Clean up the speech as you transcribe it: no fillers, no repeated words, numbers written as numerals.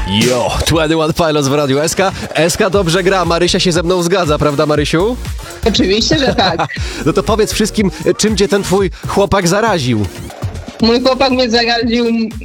Jo, 21 Pilots w Radiu SK. SK dobrze gra, Marysia się ze mną zgadza, prawda Marysiu? Oczywiście, że tak. No to powiedz wszystkim, czym cię ten twój chłopak zaraził. Mój chłopak mnie zaraził